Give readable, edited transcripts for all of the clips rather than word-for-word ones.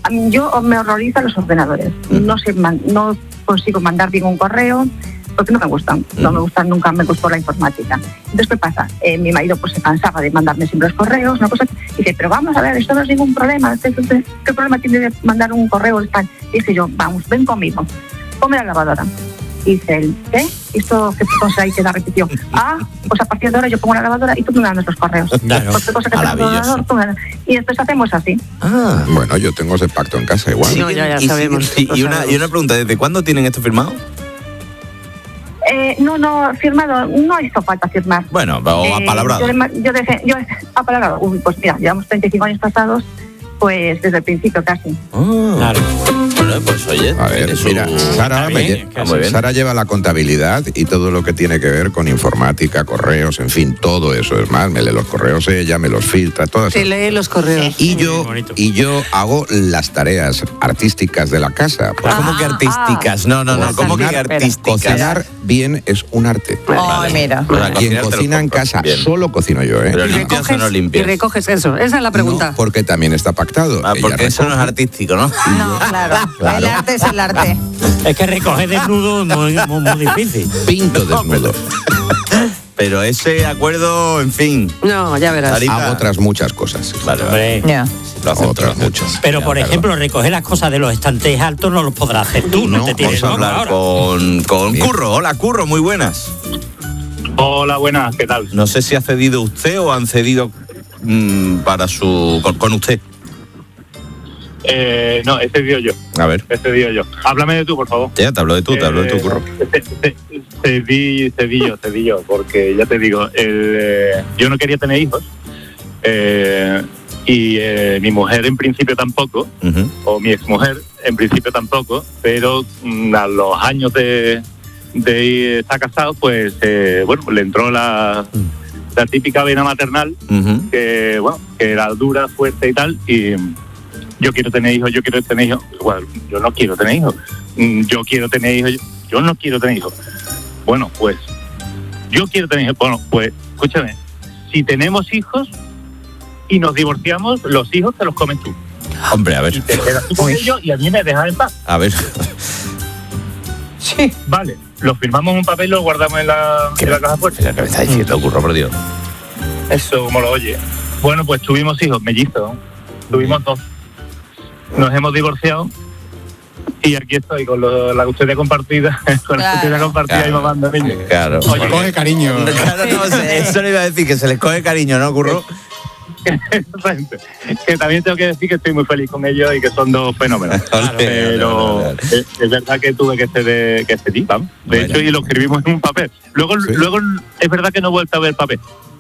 Yo me horrorizan los ordenadores. No consigo mandar bien un correo porque no me gustan. No me gustan, nunca me gustó la informática. Entonces, ¿qué pasa? Mi marido pues se cansaba de mandarme siempre los correos, una cosa. Y dice, pero vamos a ver, esto no es ningún problema. ¿Qué problema tiene de mandar un correo? Y dije yo, vamos, ven conmigo. Ponme la lavadora. Dice él, ¿qué? ¿Esto qué cosa ahí te da repetición? Pues a partir de ahora yo pongo la lavadora y tú me mandas los correos. Claro. Cosa que te y después hacemos así. Bueno, yo tengo ese pacto en casa igual. Sí, no, ya sabemos. Y una pregunta, ¿desde cuándo tienen esto firmado? No, firmado, no hizo falta firmar. Bueno, o apalabrado. Yo apalabrado. Pues mira, llevamos 35 años pasados, pues desde el principio casi. Claro. Bueno, pues oye. A ver, mira, Sara lleva la contabilidad y todo lo que tiene que ver con informática, correos, en fin, todo eso. Es más, me lee los correos ella, me los filtra, todas. Te lee los correos. Y yo hago las tareas artísticas de la casa. ¿Cómo que artísticas? No, ¿cómo que artísticas? Cocinar bien es un arte. Ay, mira. Quien cocina en casa, solo cocino yo, ¿eh? Pero limpias o no Y limpias. recoges eso. Esa es la pregunta. No, porque también está pactado. Porque Ella eso no es artístico, ¿no? No, claro. El arte es el arte. Es que recoger desnudo es muy difícil. pinto desnudo. Pero ese acuerdo, en fin. No, ya verás. Hago otras muchas cosas. Vale. Ya. Lo hacen Otras todos. muchas. Pero, por ejemplo, recoger las cosas de los estantes altos no los podrás hacer tú. No te tienes Vamos a hablar con Curro. Hola, Curro, muy buenas. Hola, buenas, ¿qué tal? No sé si ha cedido usted o han cedido con usted. No, he cedido yo. A ver. He cedido yo. Háblame de tú, por favor. Ya, te hablo de tú, Curro. Cedí yo, porque ya te digo, yo no quería tener hijos. Y mi mujer en principio tampoco, o mi exmujer en principio tampoco, pero a los años de estar casado, pues le entró la típica vena maternal, que era dura, fuerte y tal, y yo quiero tener hijos. Bueno, yo no quiero tener hijos. Yo quiero tener hijos. Yo no quiero tener hijos. Bueno, pues yo quiero tener hijos. Bueno, pues escúchame, si tenemos hijos y nos divorciamos, los hijos te los comes tú. Hombre, a ver. Y te quedas tú con ellos y a mí me dejas en paz. A ver. Sí. Vale, lo firmamos en un papel y lo guardamos en la caja fuerte. ¿Qué me está diciendo, Curro, por Dios? Eso, como lo oye. Bueno, pues tuvimos hijos, mellizos. Tuvimos 2. Nos hemos divorciado y aquí estoy con la custodia compartida, y mamando niños. Claro. Oye, coge cariño. Claro, no, eso le iba a decir, que se les coge cariño, ¿no, Curro? Exactamente. Que también tengo que decir que estoy muy feliz con ellos y que son 2 fenómenos. Pero es verdad que tuve que cedir, vamos. De hecho, y lo escribimos en un papel. Luego es verdad que no he vuelto a ver papel.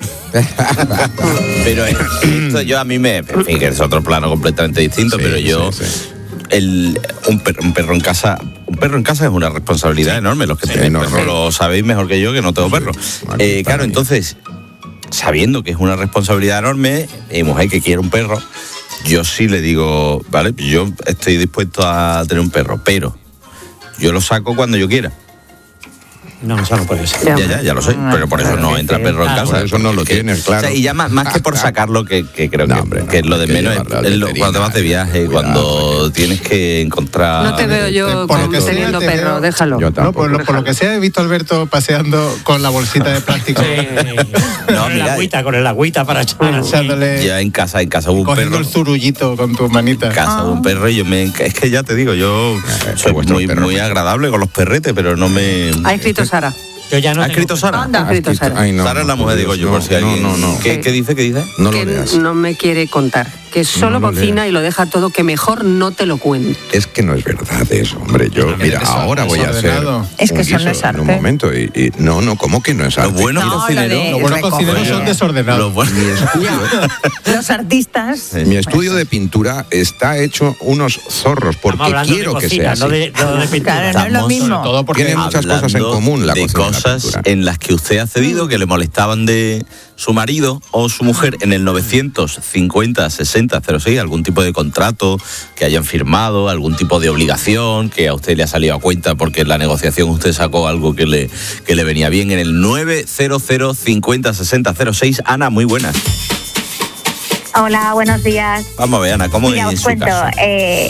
Pero esto yo a mí en fin, que es otro plano completamente distinto, pero yo un perro en casa es una responsabilidad enorme. Los que tenéis perro lo sabéis mejor que yo, que no tengo perro. Claro, entonces, sabiendo que es una responsabilidad enorme, mi mujer que quiere un perro, yo sí le digo, vale, yo estoy dispuesto a tener un perro, pero yo lo saco cuando yo quiera. No, eso no puede ser. Ya lo sé, pero por eso no entra perro en casa. Por eso no lo tienes, claro. O sea, y ya más que por sacarlo, que creo que es lo de menos, cuando te vas de viaje, cuando tienes que encontrar... No te veo yo teniendo perro, déjalo. No, por lo que sea, he visto a Alberto paseando con la bolsita de plástico. Con el agüita para echarle. Ya en casa hubo un cogiendo perro. el zurullito con tus manitas. En casa hubo un perro y es que ya te digo, yo soy muy agradable con los perretes, pero no me... Ha escrito Sara. Yo ya no ¿Ha escrito Sara? Ha escrito Sara. Ay, no, Sara es la mujer, digo yo, por si alguien... No. ¿Qué dice? No lo Que leas. no me quiere contar. Que solo No lo cocina leas. y lo deja todo, que mejor no te lo cuente. Es que no es verdad eso, hombre. Yo, mira, ahora voy a hacer Es que un eso no guiso es arte. en un momento y no, ¿cómo que no es arte? Los buenos cocineros... Los buenos cocineros son desordenados. Los artistas... Mi estudio de pintura está hecho unos zorros porque quiero que sea así. No de pintura. Claro, no es lo mismo. Todo porque Tiene muchas cosas en común la de cocina y la cosas pintura. en las que usted ha cedido, que le molestaban de su marido o su mujer, en el 950 60 06, algún tipo de contrato que hayan firmado, algún tipo de obligación que a usted le ha salido a cuenta porque en la negociación usted sacó algo que le venía bien, en el 900 50 60 06. Ana, muy buenas. Hola, buenos días. Vamos a ver, Ana, ¿cómo Mira, es os su cuento. caso?